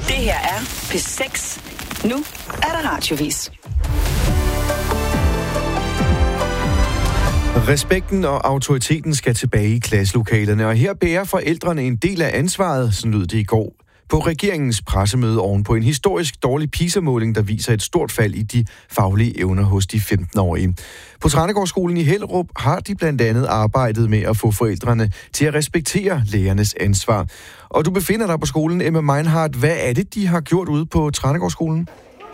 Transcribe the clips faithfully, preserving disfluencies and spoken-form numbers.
Det her er P seks. Nu er der radiovis. Respekten og autoriteten skal tilbage i klasselokalerne, og her bærer forældrene en del af ansvaret, sådan lød det i går, på regeringens pressemøde oven på en historisk dårlig PISA-måling, der viser et stort fald i de faglige evner hos de femten-årige. På Tranegårdsskolen i Hellerup har de blandt andet arbejdet med at få forældrene til at respektere lærernes ansvar. Og du befinder dig på skolen, Emma Meinhardt. Hvad er det, de har gjort ude på Tranegårdsskolen?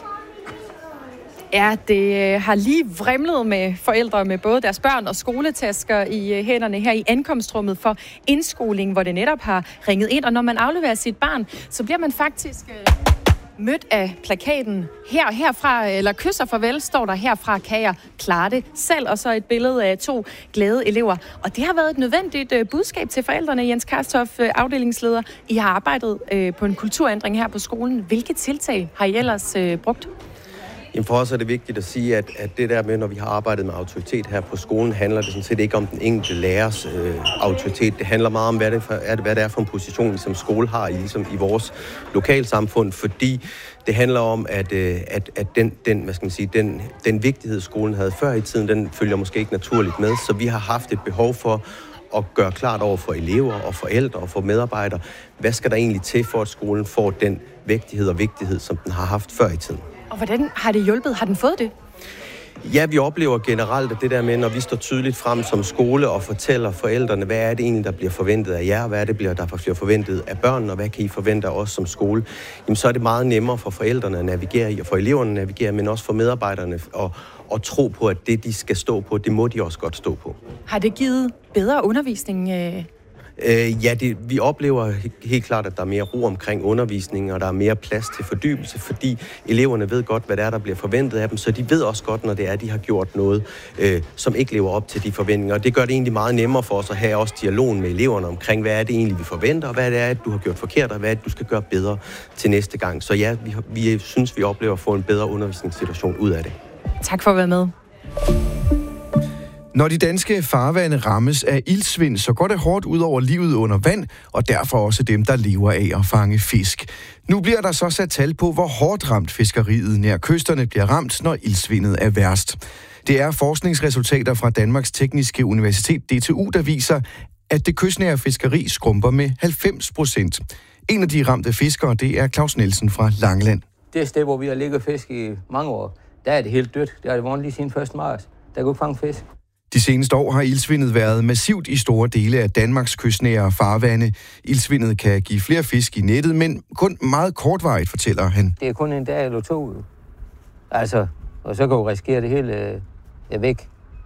Ja, det har lige vrimlet med forældre med både deres børn og skoletasker i hænderne her i ankomstrummet for indskoling, hvor det netop har ringet ind. Og når man afleverer sit barn, så bliver man faktisk mødt af plakaten her herfra, eller kysser farvel, står der herfra, kan jeg klare det selv, og så et billede af to glade elever. Og det har været et nødvendigt budskab til forældrene. Jens Karstof, afdelingsleder, I har arbejdet på en kulturændring her på skolen. Hvilke tiltag har I ellers brugt? Jamen for os er det vigtigt at sige, at, at det der med, når vi har arbejdet med autoritet her på skolen, handler det sådan set ikke om den enkelte lærers øh, autoritet. Det handler meget om, hvad det, for, er det, hvad det er for en position, som skole har i, ligesom i vores lokalsamfund, fordi det handler om, at, øh, at, at den, den, hvad skal man sige, den, den vigtighed, skolen havde før i tiden, den følger måske ikke naturligt med, så vi har haft et behov for at gøre klart over for elever og forældre og for medarbejdere, hvad skal der egentlig til for, at skolen får den vægtighed og vigtighed, som den har haft før i tiden. Og hvordan har det hjulpet? Har den fået det? Ja, vi oplever generelt, at det der med, når vi står tydeligt frem som skole og fortæller forældrene, hvad er det egentlig, der bliver forventet af jer, hvad er det, der bliver forventet af børnene, og hvad kan I forvente af os som skole, jamen så er det meget nemmere for forældrene at navigere i, og for eleverne at navigere, men også for medarbejderne at, at tro på, at det, de skal stå på, det må de også godt stå på. Har det givet bedre undervisning? Øh Øh, ja, det, vi oplever helt klart, at der er mere ro omkring undervisningen, og der er mere plads til fordybelse, fordi eleverne ved godt, hvad det er, der bliver forventet af dem, så de ved også godt, når det er, de har gjort noget, øh, som ikke lever op til de forventninger. Og det gør det egentlig meget nemmere for os at have også dialogen med eleverne omkring, hvad er det egentlig, vi forventer, og hvad det er, du har gjort forkert, og hvad er det, du skal gøre bedre til næste gang. Så ja, vi, vi synes, vi oplever at få en bedre undervisningssituation ud af det. Tak for at være med. Når de danske farvande rammes af iltsvind, så går det hårdt ud over livet under vand, og derfor også dem, der lever af at fange fisk. Nu bliver der så sat tal på, hvor hårdt ramt fiskeriet nær kysterne bliver ramt, når iltsvindet er værst. Det er forskningsresultater fra Danmarks Tekniske Universitet, D T U, der viser, at det kystnære fiskeri skrumper med halvfems procent. En af de ramte fiskere, det er Claus Nielsen fra Langeland. Det sted, hvor vi har ligget fisk i mange år, der er det helt dødt. Det har det været lige siden første marts. Der kunne ikke fange fisk. De seneste år har iltsvindet været massivt i store dele af Danmarks kystnære farvande. Iltsvindet kan give flere fisk i nettet, men kun meget kortvarigt, fortæller han. Det er kun en dag eller to. Altså, og så kan du risikere det hele er væk.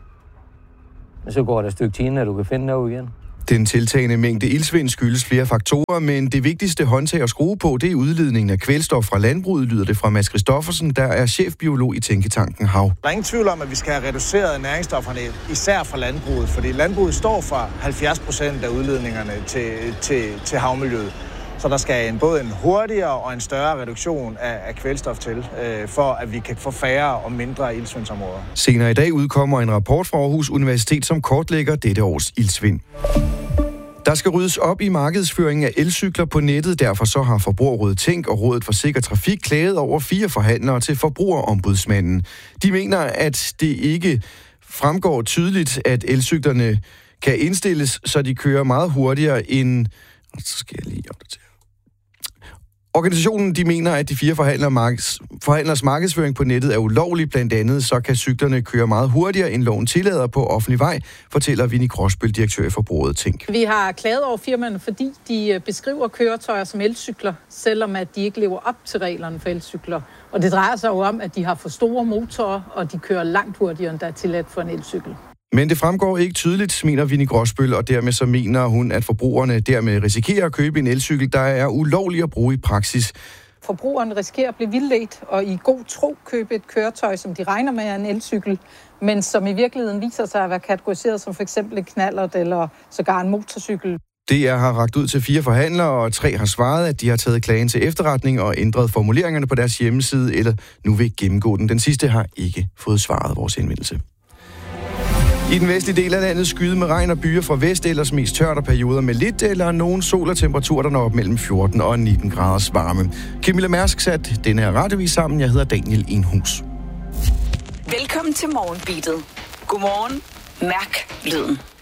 Og så går der et stykke tid, når du kan finde noget igen. Den tiltagende mængde iltsvind skyldes flere faktorer, men det vigtigste håndtag at skrue på, det er udledningen af kvælstof fra landbruget, lyder det fra Mads Christoffersen, der er chefbiolog i Tænketanken Hav. Der er ingen tvivl om, at vi skal have reduceret næringsstofferne, især fra landbruget, fordi landbruget står for halvfjerds procent af udledningerne til, til, til havmiljøet. Så der skal en, både en hurtigere og en større reduktion af, af kvælstof til, øh, for at vi kan få færre og mindre iltsvindsområder. Senere i dag udkommer en rapport fra Aarhus Universitet, som kortlægger dette års iltsvind. Der skal ryddes op i markedsføringen af elcykler på nettet, derfor så har Forbrugerrådet Tænk og Rådet for Sikker Trafik klaget over fire forhandlere til Forbrugerombudsmanden. De mener, at det ikke fremgår tydeligt, at elcyklerne kan indstilles, så de kører meget hurtigere end... Så skal jeg lige opdatere. Organisationen de mener, at de fire forhandlere markeds, forhandlers markedsføring på nettet er ulovlig. Blandt andet så kan cyklerne køre meget hurtigere, end loven tillader på offentlig vej, fortæller Vinnie Gråsbøl, direktør i Forbrugerrådet Tænk. Vi har klaget over firmaerne, fordi de beskriver køretøjer som elcykler, selvom at de ikke lever op til reglerne for elcykler. Og det drejer sig jo om, at de har for store motorer, og de kører langt hurtigere, end der er tilladt for en elcykel. Men det fremgår ikke tydeligt, mener Vinnie Gråsbøl, og dermed så mener hun, at forbrugerne dermed risikerer at købe en elcykel, der er ulovlig at bruge i praksis. Forbrugerne risikerer at blive vildledt og i god tro købe et køretøj, som de regner med er en elcykel, men som i virkeligheden viser sig at være kategoriseret som for eksempel en knallert eller sågar en motorcykel. D R har rakt ud til fire forhandlere, og tre har svaret, at de har taget klagen til efterretning og ændret formuleringerne på deres hjemmeside, eller nu vil gennemgå den. Den sidste har ikke fået svaret vores henvendelse. I den vestlige del af landet skyde med regn og byer fra vest, ellers mest tørt og perioder med lidt eller nogen sol og temperaturer, der når op mellem fjorten og nitten graders varme. Camilla Mærsk satte denne her radiovis sammen. Jeg hedder Daniel Enhus. Velkommen til Morgenbeatet. Godmorgen. Mærk lyden.